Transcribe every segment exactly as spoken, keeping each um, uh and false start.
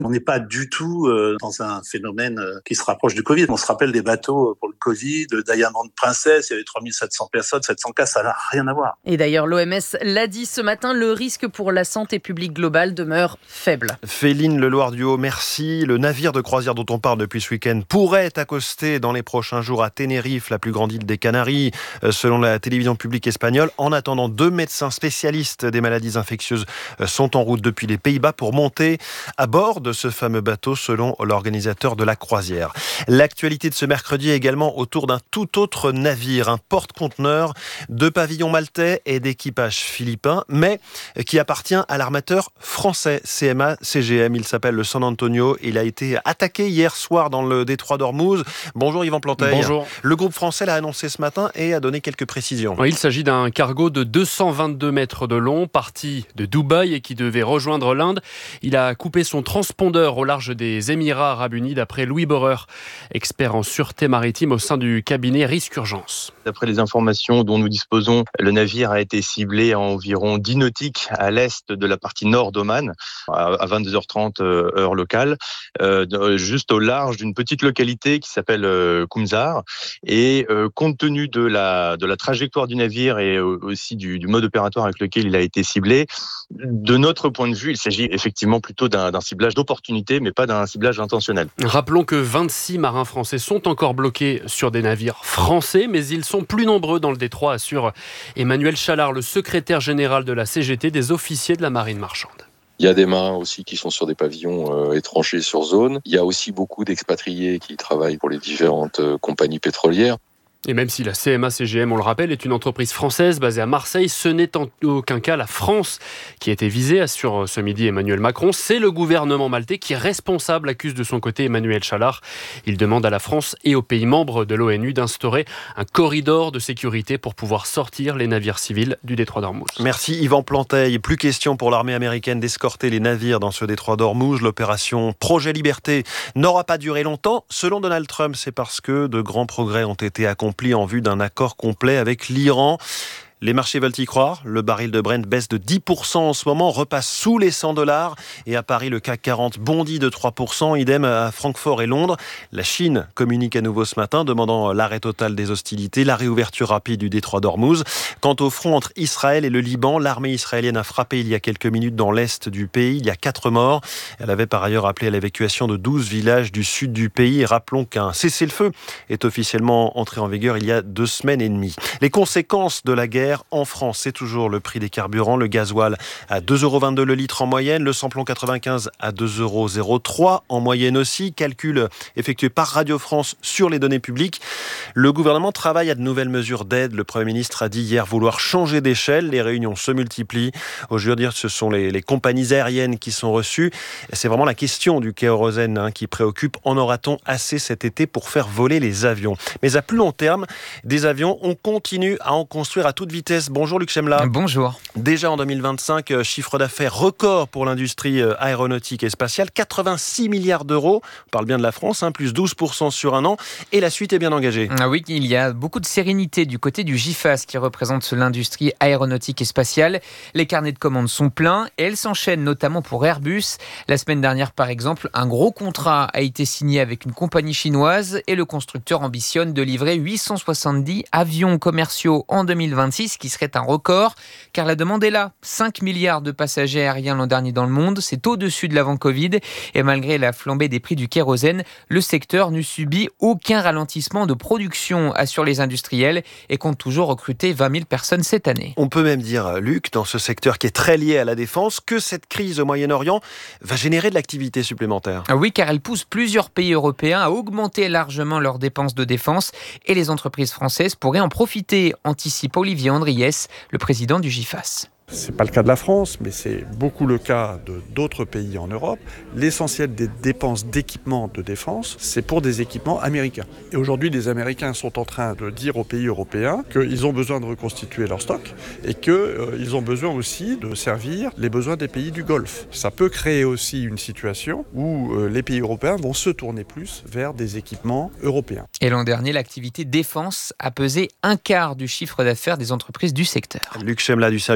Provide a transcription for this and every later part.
On n'est pas du tout euh, dans un phénomène euh, qui se rapproche du Covid. On se rappelle des bateaux pour le Covid, de Diamond Princess, il y avait trois mille sept cents personnes, sept cents cas, ça n'a rien à voir. Et d'ailleurs, l'O M S l'a dit ce matin, le risque pour la santé publique globale demeure faible. Féline Leloir-Duhaut, merci. Le navire de croisière dont on parle depuis ce week-end pourrait accoster dans les prochains jours à Tenerife, la plus grande île des Canaries, selon la télévision publique espagnole. En attendant, deux médecins spécialistes des maladies infectieuses sont en route depuis les Pays-Bas pour monter à bord de ce fameux bateau, selon l'organisateur de la croisière. L'actualité de ce mercredi est également autour d'un tout autre navire, un porte-conteneurs de pavillon maltais et d'équipage philippin, mais qui appartient à l'armateur français C M A C G M. Il s'appelle le San Antonio. Il a été attaqué hier soir dans le détroit d'Ormuz. Bonjour Yvan Planteil. Bonjour. Le groupe français l'a annoncé ce matin et a donné quelques précisions. Il s'agit d'un cargo de deux cent vingt-deux mètres de long, parti de Dubaï et qui devait rejoindre l'Inde. Il a coupé son transpondeur au large des Émirats arabes unis, d'après Louis Boreur, expert en sûreté maritime au sein du cabinet Risque Urgence. D'après les informations dont nous disposons, le navire a été ciblé à environ dix nautiques à l'est de la partie nord d'Oman, à vingt-deux heures trente heure locale, euh, juste au large d'une petite localité qui s'appelle euh, Kumzar. Et euh, compte tenu de la, de la trajectoire du navire et aussi du, du mode opératoire avec lequel il a été ciblé, de notre point de vue, il s'agit effectivement plutôt d'un, d'un ciblage d'opportunité, mais pas d'un ciblage intentionnel. Rappelons que vingt-six marins français sont encore bloqués sur des navires français, mais ils sont plus nombreux dans le détroit, assure Emmanuel Chalard, le secrétaire général de la C G T des officiers de la marine marchande. Il y a des marins aussi qui sont sur des pavillons euh, étrangers sur zone. Il y a aussi beaucoup d'expatriés qui travaillent pour les différentes euh, compagnies pétrolières. Et même si la C M A C G M, on le rappelle, est une entreprise française basée à Marseille, ce n'est en aucun cas la France qui a été visée, assure ce midi Emmanuel Macron. C'est le gouvernement maltais qui est responsable, accuse de son côté Emmanuel Chalard. Il demande à la France et aux pays membres de l'ONU d'instaurer un corridor de sécurité pour pouvoir sortir les navires civils du détroit d'Ormuz. Merci Yvan Planteil. Plus question pour l'armée américaine d'escorter les navires dans ce détroit d'Ormuz. L'opération Projet Liberté n'aura pas duré longtemps. Selon Donald Trump, c'est parce que de grands progrès ont été accomplis en vue d'un accord complet avec l'Iran. Les marchés veulent y croire. Le baril de Brent baisse de dix pour cent en ce moment, repasse sous les cent dollars. Et à Paris, le C A C quarante bondit de trois pour cent. Idem à Francfort et Londres. La Chine communique à nouveau ce matin, demandant l'arrêt total des hostilités, la réouverture rapide du détroit d'Ormuz. Quant au front entre Israël et le Liban, l'armée israélienne a frappé il y a quelques minutes dans l'est du pays. Il y a quatre morts. Elle avait par ailleurs appelé à l'évacuation de douze villages du sud du pays. Et rappelons qu'un cessez-le-feu est officiellement entré en vigueur il y a deux semaines et demie. Les conséquences de la guerre en France, c'est toujours le prix des carburants. Le gasoil à deux euros vingt-deux le litre en moyenne, le samplon quatre-vingt-quinze à deux euros zéro trois en moyenne aussi. Calcul effectué par Radio France sur les données publiques. Le gouvernement travaille à de nouvelles mesures d'aide. Le Premier ministre a dit hier vouloir changer d'échelle. Les réunions se multiplient. Aujourd'hui, ce sont les, les compagnies aériennes qui sont reçues. C'est vraiment la question du kérosène hein, qui préoccupe. En aura-t-on assez cet été pour faire voler les avions? Mais à plus long terme, des avions, on continue à en construire à toute vitesse. Bonjour Luc Chemla. Bonjour. Déjà en deux mille vingt-cinq, chiffre d'affaires record pour l'industrie aéronautique et spatiale, quatre-vingt-six milliards d'euros. On parle bien de la France, hein, plus douze pour cent sur un an. Et la suite est bien engagée. Ah oui, il y a beaucoup de sérénité du côté du GIFAS qui représente l'industrie aéronautique et spatiale. Les carnets de commandes sont pleins et elles s'enchaînent notamment pour Airbus. La semaine dernière, par exemple, un gros contrat a été signé avec une compagnie chinoise et le constructeur ambitionne de livrer huit cent soixante-dix avions commerciaux en deux mille vingt-six. Ce qui serait un record, car la demande est là. cinq milliards de passagers aériens l'an dernier dans le monde, c'est au-dessus de l'avant-Covid. Et malgré la flambée des prix du kérosène, le secteur ne subit aucun ralentissement de production, assurent les industriels, et compte toujours recruter vingt mille personnes cette année. On peut même dire, Luc, dans ce secteur qui est très lié à la défense, que cette crise au Moyen-Orient va générer de l'activité supplémentaire. Ah oui, car elle pousse plusieurs pays européens à augmenter largement leurs dépenses de défense, et les entreprises françaises pourraient en profiter, anticipe Olivier Andriès, le président du GIFAS. Ce n'est pas le cas de la France, mais c'est beaucoup le cas de d'autres pays en Europe. L'essentiel des dépenses d'équipement de défense, c'est pour des équipements américains. Et aujourd'hui, les Américains sont en train de dire aux pays européens qu'ils ont besoin de reconstituer leur stock et qu'ils euh, ont besoin aussi de servir les besoins des pays du Golfe. Ça peut créer aussi une situation où euh, les pays européens vont se tourner plus vers des équipements européens. Et l'an dernier, l'activité défense a pesé un quart du chiffre d'affaires des entreprises du secteur. Luc Chemla du service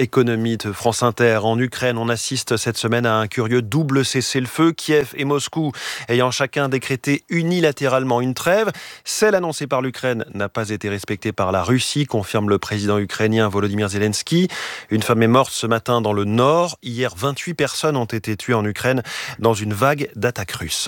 économie de France Inter. En Ukraine, on assiste cette semaine à un curieux double cessez-le-feu. Kiev et Moscou ayant chacun décrété unilatéralement une trêve. Celle annoncée par l'Ukraine n'a pas été respectée par la Russie, confirme le président ukrainien Volodymyr Zelensky. Une femme est morte ce matin dans le nord. Hier, vingt-huit personnes ont été tuées en Ukraine dans une vague d'attaques russes.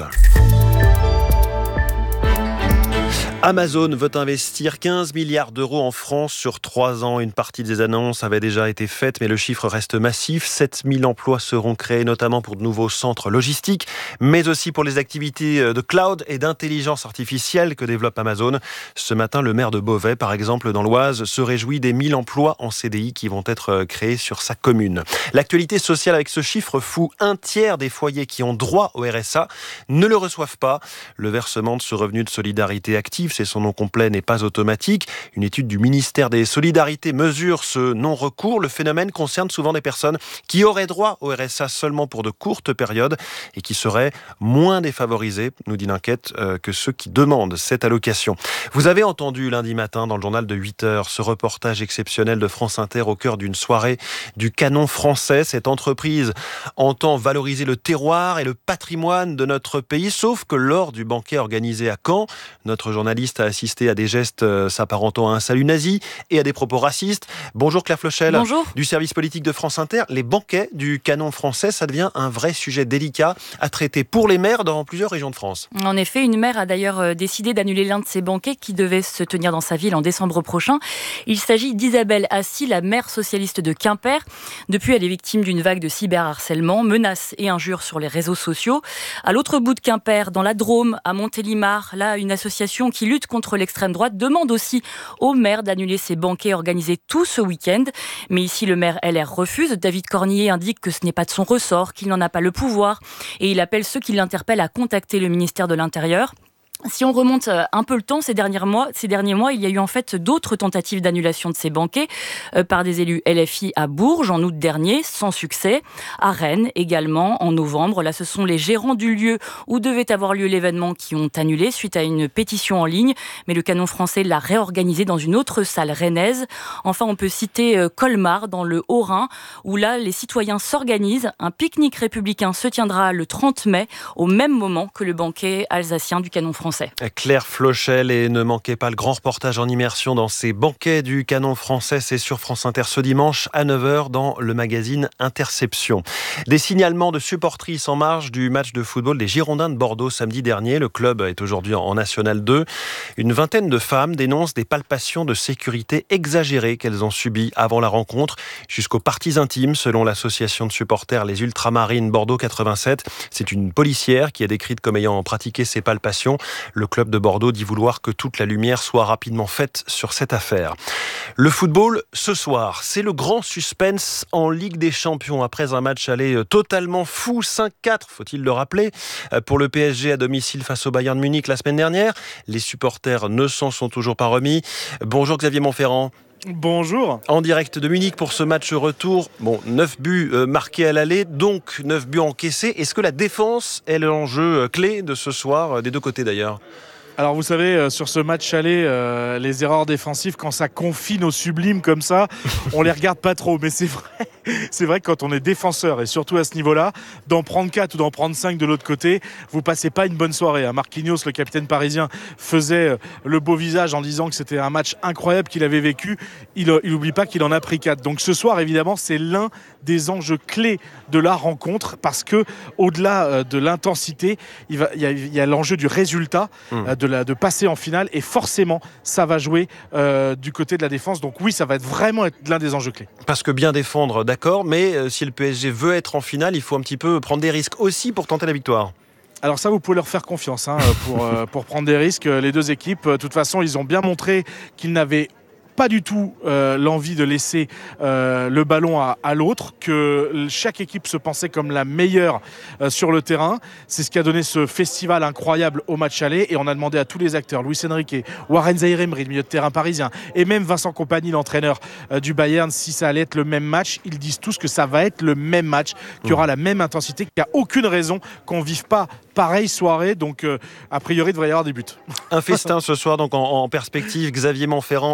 Amazon veut investir quinze milliards d'euros en France sur trois ans. Une partie des annonces avait déjà été faite, mais le chiffre reste massif. sept mille emplois seront créés, notamment pour de nouveaux centres logistiques, mais aussi pour les activités de cloud et d'intelligence artificielle que développe Amazon. Ce matin, le maire de Beauvais, par exemple, dans l'Oise, se réjouit des mille emplois en C D I qui vont être créés sur sa commune. L'actualité sociale avec ce chiffre fou, un tiers des foyers qui ont droit au R S A ne le reçoivent pas. Le versement de ce revenu de solidarité active, c'est son nom complet, n'est pas automatique. Une étude du ministère des Solidarités mesure ce non-recours. Le phénomène concerne souvent des personnes qui auraient droit au R S A seulement pour de courtes périodes et qui seraient moins défavorisées, nous dit l'enquête, euh, que ceux qui demandent cette allocation. Vous avez entendu lundi matin dans le journal de huit heures ce reportage exceptionnel de France Inter au cœur d'une soirée du Canon français. Cette entreprise entend valoriser le terroir et le patrimoine de notre pays, sauf que lors du banquet organisé à Caen, notre journaliste a assisté à des gestes s'apparentant à un salut nazi et à des propos racistes. Bonjour Claire Flochel. Bonjour. Du service politique de France Inter. Les banquets du Canon français, ça devient un vrai sujet délicat à traiter pour les maires dans plusieurs régions de France. En effet, une maire a d'ailleurs décidé d'annuler l'un de ses banquets qui devait se tenir dans sa ville en décembre prochain. Il s'agit d'Isabelle Assy, la maire socialiste de Quimper. Depuis, elle est victime d'une vague de cyberharcèlement, menaces et injures sur les réseaux sociaux. À l'autre bout de Quimper, dans la Drôme, à Montélimar, là, une association qui lutte contre l'extrême droite demande aussi au maire d'annuler ses banquets organisés tout ce week-end. Mais ici, le maire L R refuse. David Cornier indique que ce n'est pas de son ressort, qu'il n'en a pas le pouvoir. Et il appelle ceux qui l'interpellent à contacter le ministère de l'Intérieur. Si on remonte un peu le temps, ces derniers mois, ces derniers mois, il y a eu en fait d'autres tentatives d'annulation de ces banquets euh, par des élus L F I à Bourges en août dernier, sans succès. À Rennes également, en novembre. Là, ce sont les gérants du lieu où devait avoir lieu l'événement qui ont annulé suite à une pétition en ligne. Mais le Canon français l'a réorganisé dans une autre salle rennaise. Enfin, on peut citer euh, Colmar, dans le Haut-Rhin, où là, les citoyens s'organisent. Un pique-nique républicain se tiendra le trente mai, au même moment que le banquet alsacien du Canon français. Claire Flochel, et ne manquez pas le grand reportage en immersion dans ces banquets du Canon français. C'est sur France Inter ce dimanche à neuf heures dans le magazine Interception. Des signalements de supportrices en marge du match de football des Girondins de Bordeaux samedi dernier. Le club est aujourd'hui en National deux. Une vingtaine de femmes dénoncent des palpations de sécurité exagérées qu'elles ont subies avant la rencontre, jusqu'aux parties intimes, selon l'association de supporters Les Ultramarines Bordeaux quatre-vingt-sept. C'est une policière qui est décrite comme ayant pratiqué ces palpations. Le club de Bordeaux dit vouloir que toute la lumière soit rapidement faite sur cette affaire. Le football, ce soir, c'est le grand suspense en Ligue des Champions. Après un match aller totalement fou, cinq quatre, faut-il le rappeler, pour le P S G à domicile face au Bayern de Munich la semaine dernière. Les supporters ne s'en sont toujours pas remis. Bonjour Xavier Montferrand. Bonjour. En direct de Munich pour ce match retour. Bon, neuf buts euh, marqués à l'aller, donc neuf buts encaissés. Est-ce que la défense est l'enjeu clé de ce soir, des deux côtés d'ailleurs ? Alors vous savez, sur ce match aller, euh, les erreurs défensives, quand ça confine au sublime comme ça, on les regarde pas trop. Mais c'est vrai, c'est vrai que quand on est défenseur, et surtout à ce niveau-là, d'en prendre quatre ou d'en prendre cinq de l'autre côté, vous passez pas une bonne soirée. Marquinhos, le capitaine parisien, faisait le beau visage en disant que c'était un match incroyable qu'il avait vécu. Il n'oublie pas qu'il en a pris quatre. Donc ce soir, évidemment, c'est l'un des enjeux clés de la rencontre, parce que au-delà de l'intensité, il, va, il, y a, il y a l'enjeu du résultat, mmh. de, la, de passer en finale, et forcément, ça va jouer euh, du côté de la défense. Donc oui, ça va être vraiment être l'un des enjeux clés. Parce que bien défendre, d'accord, mais euh, si le P S G veut être en finale, il faut un petit peu prendre des risques aussi pour tenter la victoire. Alors ça, vous pouvez leur faire confiance hein, pour, euh, pour prendre des risques. Les deux équipes, de toute façon, ils ont bien montré qu'ils n'avaient pas du tout euh, l'envie de laisser euh, le ballon à, à l'autre, que chaque équipe se pensait comme la meilleure euh, sur le terrain. C'est ce qui a donné ce festival incroyable au match aller, et on a demandé à tous les acteurs, Luis Enrique, Warren Zaïre-Emery, le milieu de terrain parisien, et même Vincent Kompany, l'entraîneur euh, du Bayern, si ça allait être le même match. Ils disent tous que ça va être le même match, qu'il y aura la même intensité, qu'il n'y a aucune raison qu'on ne vive pas pareille soirée, donc euh, a priori il devrait y avoir des buts. Un festin ce soir donc en, en perspective. Xavier Montferrand à Munich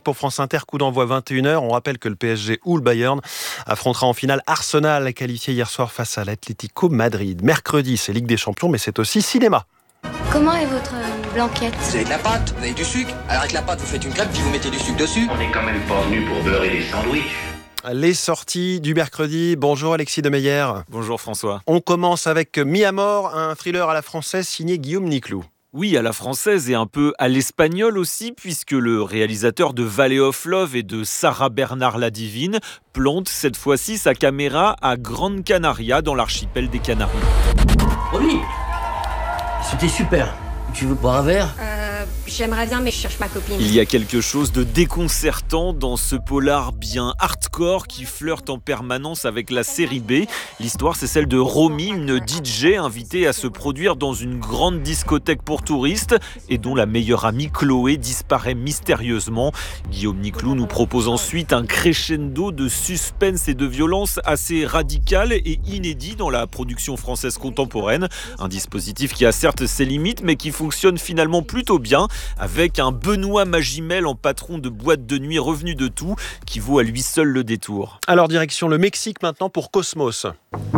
pour France Inter, coup d'envoi vingt et une heures. On rappelle que le P S G ou le Bayern affrontera en finale Arsenal, qualifié hier soir face à l'Atlético Madrid. Mercredi, c'est Ligue des Champions, mais c'est aussi cinéma. Comment est votre blanquette? Vous avez de la pâte, vous avez du sucre. Alors avec la pâte, vous faites une crêpe puis vous mettez du sucre dessus. On n'est quand même pas venu pour beurrer des sandwichs. Les sorties du mercredi. Bonjour Alexis Demeyer. Bonjour François. On commence avec Mi Amor, un thriller à la française signé Guillaume Niclou. Oui, à la française et un peu à l'espagnol aussi, puisque le réalisateur de Valley of Love et de Sarah Bernard la Divine plante cette fois-ci sa caméra à Grande Canaria, dans l'archipel des Canaries. Oli, c'était super. Tu veux boire un verre ? Euh, j'aimerais bien, mais je cherche ma copine. Il y a quelque chose de déconcertant dans ce polar bien hardcore qui flirte en permanence avec la série B. L'histoire, c'est celle de Romy, une D J invitée à se produire dans une grande discothèque pour touristes et dont la meilleure amie Chloé disparaît mystérieusement. Guillaume Niclou nous propose ensuite un crescendo de suspense et de violence assez radical et inédit dans la production française contemporaine. Un dispositif qui a certes ses limites, mais qui fonctionne finalement plutôt bien, avec un Benoît Magimel en patron de boîte de nuit revenu de tout, qui vaut à lui seul le détour. Alors direction le Mexique maintenant pour Cosmos.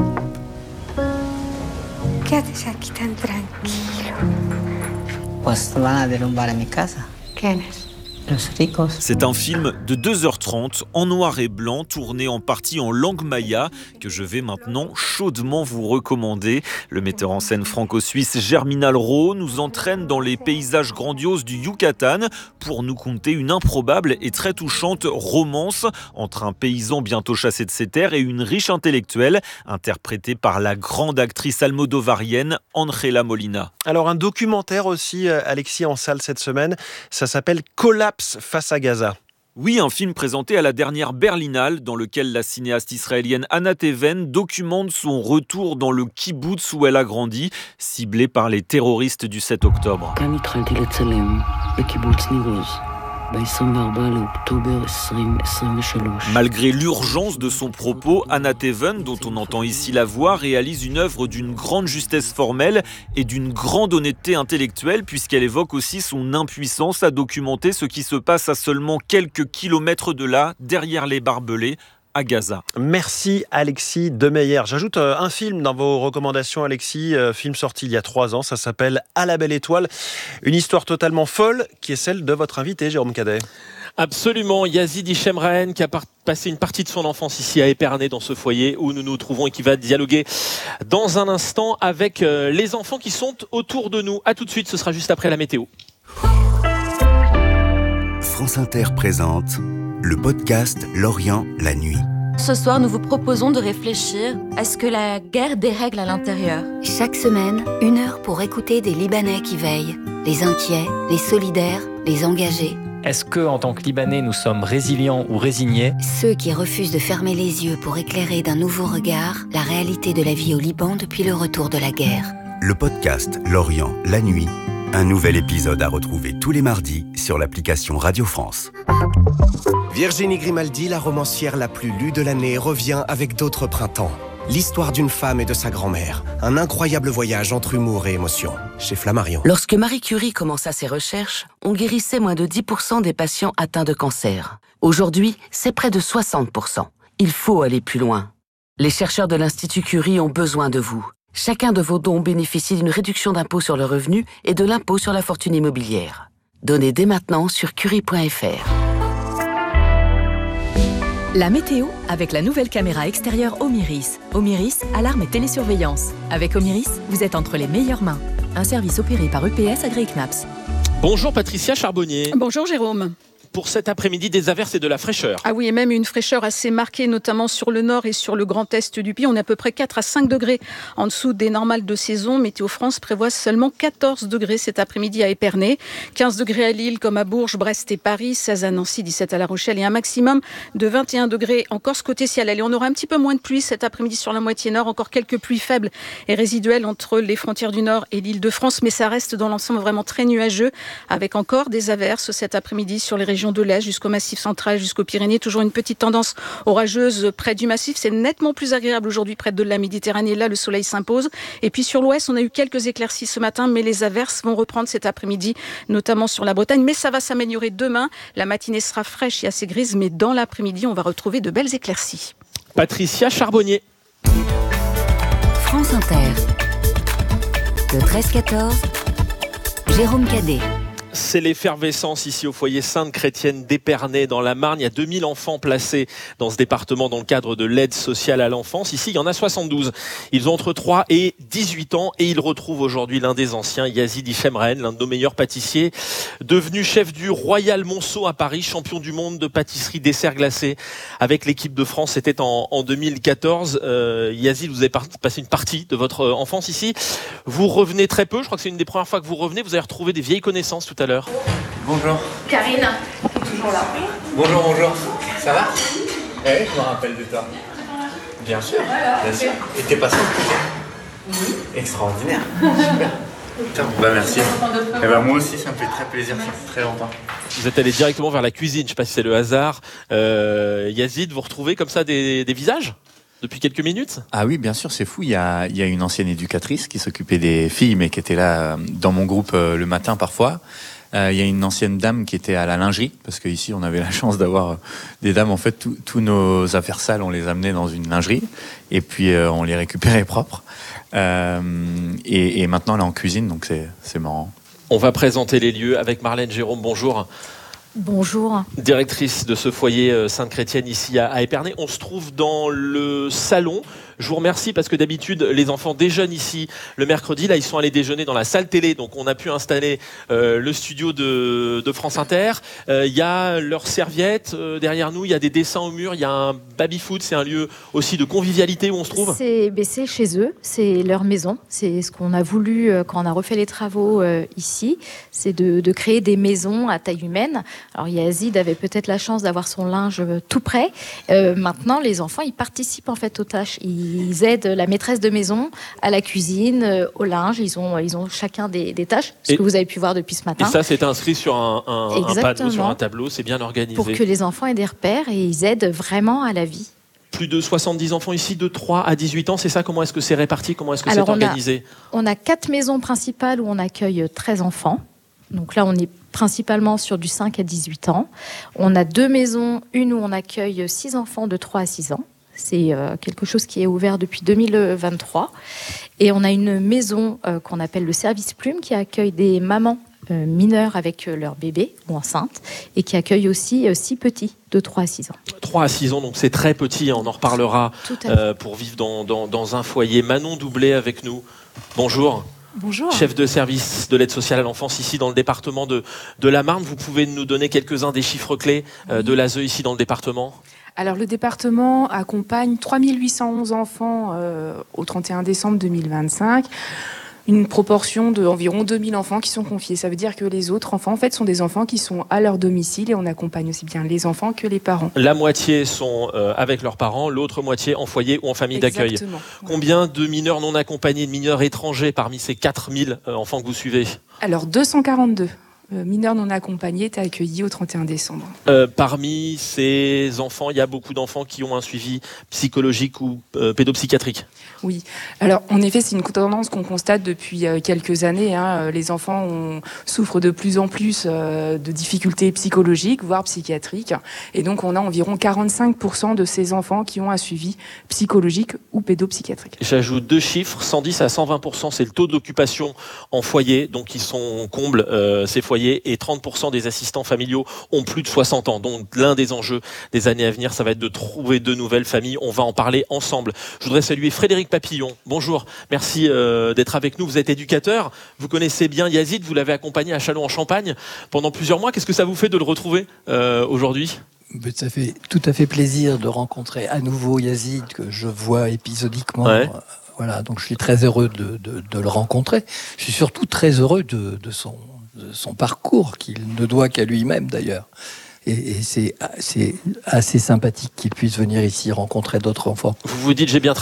Quédate aquí tan tranquilo. Pues van a derrumbar mi casa. ¿Quiénes? C'est un film de deux heures trente en noir et blanc, tourné en partie en langue maya, que je vais maintenant chaudement vous recommander. Le metteur en scène franco-suisse Germinal Ro nous entraîne dans les paysages grandioses du Yucatan pour nous conter une improbable et très touchante romance entre un paysan bientôt chassé de ses terres et une riche intellectuelle, interprétée par la grande actrice almodovarienne Angela Molina. Alors un documentaire aussi, Alexis, en salle cette semaine, ça s'appelle Collapse face à Gaza. Oui, un film présenté à la dernière Berlinale, dans lequel la cinéaste israélienne Anna Teven documente son retour dans le kibboutz où elle a grandi, ciblé par les terroristes du sept octobre. Malgré l'urgence de son propos, Anna Teven, dont on entend ici la voix, réalise une œuvre d'une grande justesse formelle et d'une grande honnêteté intellectuelle, puisqu'elle évoque aussi son impuissance à documenter ce qui se passe à seulement quelques kilomètres de là, derrière les barbelés, à Gaza. Merci Alexis Demeyer. J'ajoute un film dans vos recommandations, Alexis, euh, film sorti il y a trois ans, ça s'appelle À la belle étoile, une histoire totalement folle qui est celle de votre invité Jérôme Cadet. Absolument, Yazid Shemraen qui a passé une partie de son enfance ici à Épernay, dans ce foyer où nous nous trouvons, et qui va dialoguer dans un instant avec euh, les enfants qui sont autour de nous. A tout de suite, ce sera juste après la météo. France Inter présente le podcast L'Orient, la nuit. Ce soir, nous vous proposons de réfléchir à ce que la guerre dérègle à l'intérieur. Chaque semaine, une heure pour écouter des Libanais qui veillent. Les inquiets, les solidaires, les engagés. Est-ce que, en tant que Libanais, nous sommes résilients ou résignés ? Ceux qui refusent de fermer les yeux pour éclairer d'un nouveau regard la réalité de la vie au Liban depuis le retour de la guerre. Le podcast L'Orient, la nuit. Un nouvel épisode à retrouver tous les mardis sur l'application Radio France. Virginie Grimaldi, la romancière la plus lue de l'année, revient avec d'autres printemps. L'histoire d'une femme et de sa grand-mère. Un incroyable voyage entre humour et émotion. Chez Flammarion. Lorsque Marie Curie commença ses recherches, on guérissait moins de dix pour cent des patients atteints de cancer. Aujourd'hui, c'est près de soixante pour cent. Il faut aller plus loin. Les chercheurs de l'Institut Curie ont besoin de vous. Chacun de vos dons bénéficie d'une réduction d'impôt sur le revenu et de l'impôt sur la fortune immobilière. Donnez dès maintenant sur curie point f r. La météo avec la nouvelle caméra extérieure Omiris. Omiris, alarme et télésurveillance. Avec Omiris, vous êtes entre les meilleures mains. Un service opéré par U P S AgriCnaps. Bonjour Patricia Charbonnier. Bonjour Jérôme. Pour cet après-midi, des averses et de la fraîcheur. Ah oui, et même une fraîcheur assez marquée, notamment sur le nord et sur le grand est du pays. On est à peu près quatre à cinq degrés en dessous des normales de saison. Météo France prévoit seulement quatorze degrés cet après-midi à Épernay, quinze degrés à Lille comme à Bourges, Brest et Paris, seize à Nancy, dix-sept à La Rochelle et un maximum de vingt et un degrés en Corse côté ciel. Allez, on aura un petit peu moins de pluie cet après-midi sur la moitié nord, encore quelques pluies faibles et résiduelles entre les frontières du nord et l'Île-de-France, mais ça reste dans l'ensemble vraiment très nuageux, avec encore des averses cet après-midi sur les régions région de l'Est jusqu'au Massif central, jusqu'aux Pyrénées. Toujours une petite tendance orageuse près du Massif. C'est nettement plus agréable aujourd'hui près de la Méditerranée. Là, le soleil s'impose. Et puis sur l'Ouest, on a eu quelques éclaircies ce matin, mais les averses vont reprendre cet après-midi, notamment sur la Bretagne. Mais ça va s'améliorer demain. La matinée sera fraîche et assez grise, mais dans l'après-midi, on va retrouver de belles éclaircies. Patricia Charbonnier. France Inter. Le treize quatorze, Jérôme Cadet. C'est l'effervescence ici au foyer Sainte-Chrétienne d'Épernay dans la Marne. Il y a deux mille enfants placés dans ce département dans le cadre de l'aide sociale à l'enfance. Ici, il y en a soixante-douze. Ils ont entre trois et dix-huit ans et ils retrouvent aujourd'hui l'un des anciens, Yazid Ichemren, l'un de nos meilleurs pâtissiers, devenu chef du Royal Monceau à Paris, champion du monde de pâtisserie dessert glacé avec l'équipe de France. C'était en, en deux mille quatorze. Euh, Yazid, vous avez par- passé une partie de votre enfance ici. Vous revenez très peu. Je crois que c'est une des premières fois que vous revenez. Vous avez retrouvé des vieilles connaissances tout à l'heure. Bonjour. Karine, toujours là. Bonjour, bonjour. Ça va? Eh, je me rappelle de toi. Bien sûr, bien sûr. Et t'es passé au Oui. Extraordinaire. Super. Putain, bah merci. Et bah moi aussi, ça me fait très plaisir, ça fait très longtemps. Vous êtes allé directement vers la cuisine. Je ne sais pas si c'est le hasard. Euh, Yazid, vous retrouvez comme ça des, des visages depuis quelques minutes? Ah oui, bien sûr, c'est fou. Il y a, il y a une ancienne éducatrice qui s'occupait des filles, mais qui était là dans mon groupe le matin parfois. Euh, il y a une ancienne dame qui était à la lingerie, parce qu'ici on avait la chance d'avoir des dames. En fait, tous nos affaires sales, on les amenait dans une lingerie, et puis euh, on les récupérait propres. Euh, et, et maintenant, elle est en cuisine, donc c'est, c'est marrant. On va présenter les lieux avec Marlène Jérôme. Bonjour. Bonjour. Directrice de ce foyer Sainte-Chrétienne ici à Épernay. On se trouve dans le salon. Je vous remercie parce que d'habitude, les enfants déjeunent ici le mercredi. Là, ils sont allés déjeuner dans la salle télé. Donc, on a pu installer euh, le studio de, de France Inter. Il euh, y a leurs serviettes euh, derrière nous. Il y a des dessins au mur. Il y a un baby-foot. C'est un lieu aussi de convivialité où on se trouve. C'est, ben c'est chez eux. C'est leur maison. C'est ce qu'on a voulu euh, quand on a refait les travaux euh, ici. C'est de, de créer des maisons à taille humaine. Alors, Yazid avait peut-être la chance d'avoir son linge tout prêt. Euh, maintenant, les enfants, ils participent en fait aux tâches. Ils Ils aident la maîtresse de maison à la cuisine, au linge. Ils ont, ils ont chacun des, des tâches, ce et, que vous avez pu voir depuis ce matin. Et ça, c'est inscrit sur un, un, un panneau, sur un tableau. C'est bien organisé. Pour que les enfants aient des repères et ils aident vraiment à la vie. Plus de soixante-dix enfants ici, de trois à dix-huit ans. C'est ça? Comment est-ce que c'est réparti? Comment est-ce que Alors, c'est organisé? On a, on a quatre maisons principales où on accueille treize enfants. Donc là, on est principalement sur du cinq à dix-huit ans. On a deux maisons, une où on accueille six enfants de trois à six ans. C'est euh, quelque chose qui est ouvert depuis deux mille vingt-trois. Et on a une maison euh, qu'on appelle le service plume qui accueille des mamans euh, mineures avec euh, leur bébé ou enceintes et qui accueille aussi euh, six petits de trois à six ans. trois à six ans, donc c'est très petit. On en reparlera euh, pour vivre dans, dans, dans un foyer. Manon Doublé avec nous. Bonjour. Bonjour. Chef de service de l'aide sociale à l'enfance ici dans le département de, de la Marne. Vous pouvez nous donner quelques-uns des chiffres clés euh, de l'A S E ici dans le département? Alors, le département accompagne trois mille huit cent onze enfants euh, au trente et un décembre deux mille vingt-cinq. Une proportion d'environ deux mille enfants qui sont confiés. Ça veut dire que les autres enfants, en fait, sont des enfants qui sont à leur domicile et on accompagne aussi bien les enfants que les parents. La moitié sont euh, avec leurs parents, l'autre moitié en foyer ou en famille d'accueil. Exactement. Combien de mineurs non accompagnés, de mineurs étrangers parmi ces quatre mille euh, enfants que vous suivez? Alors, deux cent quarante-deux. Euh, mineurs non accompagnés étaient accueillis au trente et un décembre. Euh, parmi ces enfants, il y a beaucoup d'enfants qui ont un suivi psychologique ou euh, pédopsychiatrique. Oui. Alors, en effet, c'est une tendance qu'on constate depuis euh, quelques années. Hein. Les enfants ont, souffrent de plus en plus euh, de difficultés psychologiques, voire psychiatriques. Et donc, on a environ quarante-cinq pour cent de ces enfants qui ont un suivi psychologique ou pédopsychiatrique. J'ajoute deux chiffres, cent dix à cent vingt pour cent, c'est le taux d'occupation en foyer. Donc, ils sont combles, euh, ces foyers. Et trente pour cent des assistants familiaux ont plus de soixante ans. Donc l'un des enjeux des années à venir, ça va être de trouver de nouvelles familles. On va en parler ensemble. Je voudrais saluer Frédéric Papillon. Bonjour, merci euh, d'être avec nous. Vous êtes éducateur, vous connaissez bien Yazid, vous l'avez accompagné à Châlons-en-Champagne pendant plusieurs mois. Qu'est-ce que ça vous fait de le retrouver euh, aujourd'hui ? Ça fait tout à fait plaisir de rencontrer à nouveau Yazid, que je vois épisodiquement. Ouais. Voilà, donc je suis très heureux de, de, de le rencontrer. Je suis surtout très heureux de, de son... de son parcours, qu'il ne doit qu'à lui-même d'ailleurs. Et, et c'est, c'est assez sympathique qu'il puisse venir ici rencontrer d'autres enfants. Vous vous dites j'ai bien travaillé ?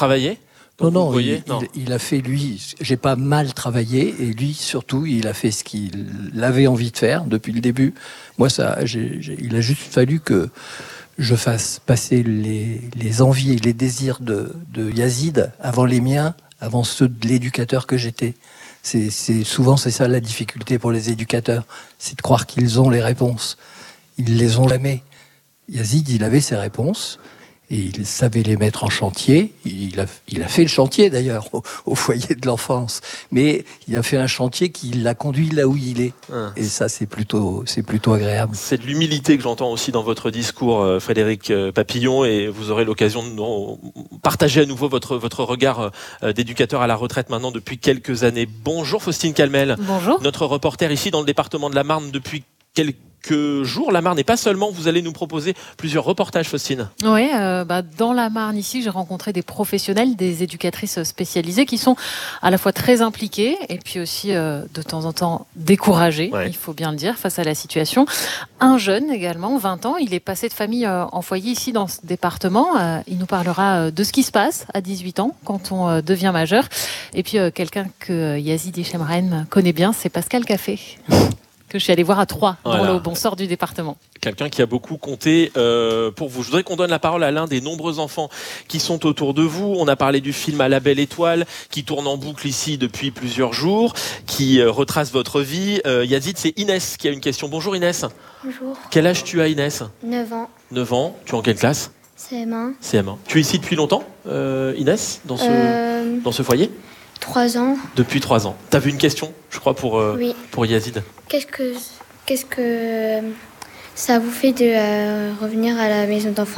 Non, non, vous voyez il, non. Il, il a fait, lui, j'ai pas mal travaillé, et lui, surtout, il a fait ce qu'il avait envie de faire depuis le début. Moi, ça, j'ai, j'ai, il a juste fallu que je fasse passer les, les envies et les désirs de, de Yazid avant les miens, avant ceux de l'éducateur que j'étais. C'est, c'est, souvent, c'est ça la difficulté pour les éducateurs, c'est de croire qu'ils ont les réponses. Ils les ont jamais. Yazid, il avait ses réponses, et il savait les mettre en chantier. Il a, il a fait le chantier, d'ailleurs, au, au foyer de l'enfance. Mais il a fait un chantier qui l'a conduit là où il est. Ah. Et ça, c'est plutôt, c'est plutôt agréable. C'est de l'humilité que j'entends aussi dans votre discours, Frédéric Papillon, et vous aurez l'occasion de partager à nouveau votre, votre regard d'éducateur à la retraite maintenant depuis quelques années. Bonjour Faustine Calmel. Bonjour. Notre reporter ici dans le département de la Marne depuis quelques jours. La Marne, et pas seulement, vous allez nous proposer plusieurs reportages, Faustine. Oui, euh, bah, dans la Marne, ici, j'ai rencontré des professionnels, des éducatrices spécialisées qui sont à la fois très impliquées et puis aussi euh, de temps en temps découragées, ouais. Il faut bien le dire, face à la situation. Un jeune également, vingt ans, il est passé de famille euh, en foyer ici dans ce département. Euh, il nous parlera euh, de ce qui se passe à dix-huit ans quand on euh, devient majeur. Et puis euh, quelqu'un que euh, Yazid Chemraen connaît bien, c'est Pascal Café. Que je suis allée voir à Troyes, voilà. Dans le bon sort du département. Quelqu'un qui a beaucoup compté euh, pour vous. Je voudrais qu'on donne la parole à l'un des nombreux enfants qui sont autour de vous. On a parlé du film À la belle étoile, qui tourne en boucle ici depuis plusieurs jours, qui euh, retrace votre vie. Euh, Yazid, c'est Inès qui a une question. Bonjour Inès. Bonjour. Quel âge tu as, Inès ? neuf ans. neuf ans. Tu es en quelle classe ? C M un. C M un. Tu es ici depuis longtemps, euh, Inès, dans ce, euh... dans ce foyer ? Trois ans. Depuis trois ans. Tu as vu une question, je crois, pour, euh, oui. pour Yazid. Qu'est-ce que, qu'est-ce que ça vous fait de euh, revenir à la maison d'enfants ?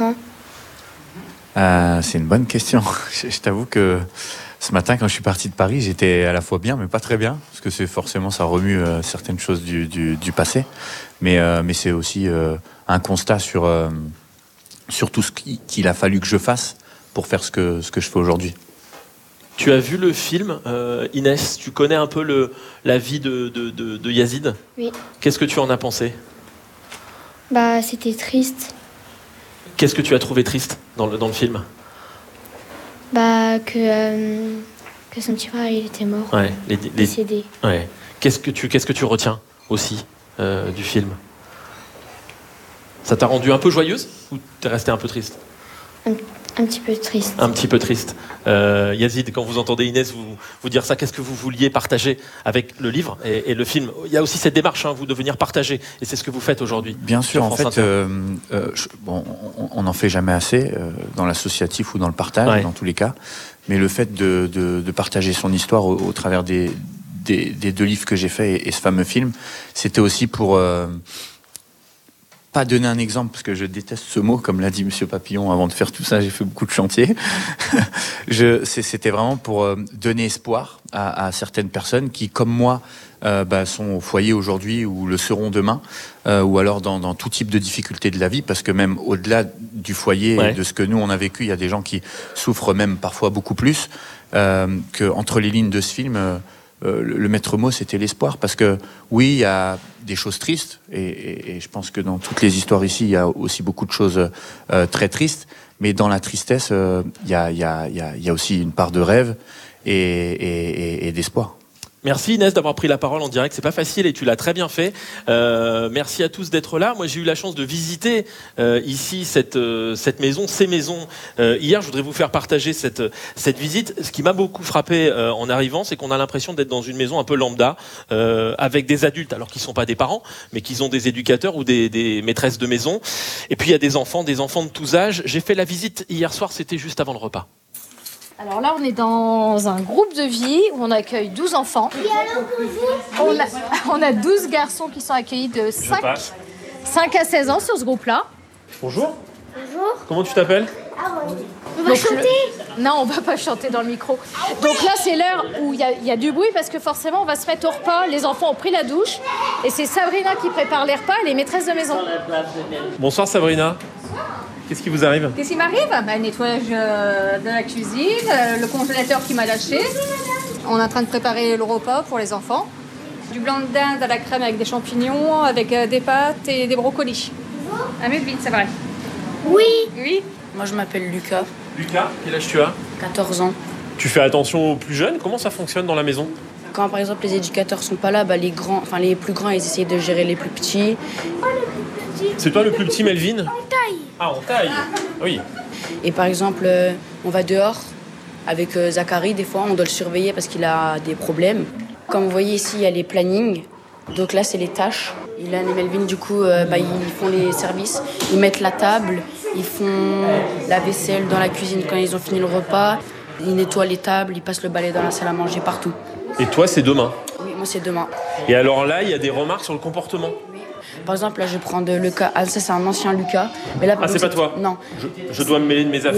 euh, C'est une bonne question. Je, je t'avoue que ce matin, quand je suis parti de Paris, j'étais à la fois bien, mais pas très bien, parce que c'est forcément, ça remue euh, certaines choses du, du, du passé. Mais, euh, mais c'est aussi euh, un constat sur, euh, sur tout ce qu'il a fallu que je fasse pour faire ce que, ce que je fais aujourd'hui. Tu as vu le film, euh, Inès, tu connais un peu le, la vie de, de, de, de Yazid ? Oui. Qu'est-ce que tu en as pensé ? Bah, c'était triste. Qu'est-ce que tu as trouvé triste dans le, dans le film ? Bah, que, euh, que son petit frère, il était mort. Ouais, les, les, décédé. Ouais. Qu'est-ce que tu, qu'est-ce que tu retiens aussi euh, du film ? Ça t'a rendu un peu joyeuse ou t'es restée un peu triste ? un, un petit peu triste. Un petit peu triste. Euh, Yazid, quand vous entendez Inès vous, vous dire ça, qu'est-ce que vous vouliez partager avec le livre et, et le film ? Il y a aussi cette démarche, hein, vous, de venir partager, et c'est ce que vous faites aujourd'hui. Bien sûr, en fait, euh, euh, je, bon, on n'en fait jamais assez euh, dans l'associatif ou dans le partage, ouais. Dans tous les cas, mais le fait de, de, de partager son histoire au, au travers des, des, des deux livres que j'ai faits et, et ce fameux film, c'était aussi pour... Euh, pas donner un exemple, parce que je déteste ce mot, comme l'a dit Monsieur Papillon, avant de faire tout ça, j'ai fait beaucoup de chantiers. je, c'était vraiment pour euh, donner espoir à, à certaines personnes qui, comme moi, euh, bah, sont au foyer aujourd'hui ou le seront demain, euh, ou alors dans, dans tout type de difficultés de la vie, parce que même au-delà du foyer, ouais. Et de ce que nous on a vécu, il y a des gens qui souffrent même parfois beaucoup plus, euh, que entre les lignes de ce film. Euh, Euh, le, le maître mot, c'était l'espoir, parce que oui, il y a des choses tristes, et, et, et je pense que dans toutes les histoires ici, il y a aussi beaucoup de choses euh, très tristes, mais dans la tristesse, euh, il y a, y a, y a, y a aussi une part de rêve et, et, et, et d'espoir. Merci Inès d'avoir pris la parole en direct, c'est pas facile et tu l'as très bien fait. Euh, merci à tous d'être là. Moi j'ai eu la chance de visiter euh, ici cette, euh, cette maison, ces maisons euh, hier. Je voudrais vous faire partager cette, cette visite. Ce qui m'a beaucoup frappé euh, en arrivant, c'est qu'on a l'impression d'être dans une maison un peu lambda, euh, avec des adultes, alors qu'ils ne sont pas des parents, mais qu'ils ont des éducateurs ou des, des maîtresses de maison. Et puis il y a des enfants, des enfants de tous âges. J'ai fait la visite hier soir, c'était juste avant le repas. Alors là, on est dans un groupe de vie où on accueille douze enfants. On a, on a douze garçons qui sont accueillis de cinq à seize ans sur ce groupe-là. Bonjour. Bonjour. Comment tu t'appelles ? On va chanter ? Le... Non, on va pas chanter dans le micro. Donc là, c'est l'heure où il y, y a du bruit parce que forcément, on va se mettre au repas. Les enfants ont pris la douche. Et c'est Sabrina qui prépare les repas, elle est maîtresse de maison. Bonsoir Sabrina. Qu'est-ce qui vous arrive ? Qu'est-ce qui m'arrive ? Bah, le nettoyage euh, de la cuisine, euh, le congélateur qui m'a lâché. On est en train de préparer le repas pour les enfants. Du blanc de dinde à la crème avec des champignons, avec euh, des pâtes et des brocolis. Ah mais vite, c'est vrai. Oui. Oui. Moi je m'appelle Lucas. Lucas, quel âge tu as ? quatorze ans. Tu fais attention aux plus jeunes. Comment ça fonctionne dans la maison ? Quand par exemple les éducateurs sont pas là, bah, les grands, enfin les plus grands, ils essayent de gérer les plus petits. C'est toi le plus petit, Melvin ? En taille. Ah, en taille. Oui. Et par exemple, euh, on va dehors avec euh, Zachary, des fois, on doit le surveiller parce qu'il a des problèmes. Comme vous voyez ici, il y a les plannings. Donc là, c'est les tâches. Ilan et Melvin, du coup, euh, bah, ils font les services. Ils mettent la table, ils font la vaisselle dans la cuisine quand ils ont fini le repas. Ils nettoient les tables, ils passent le balai dans la salle à manger, partout. Et toi, c'est demain ? Oui, moi, c'est demain. Et alors là, il y a des remarques sur le comportement ? Par exemple, là, je vais prendre Lucas. Ah, ça, c'est un ancien Lucas. Mais là, ah, c'est pas toi ? Non. Je, je dois me mêler de mes affaires.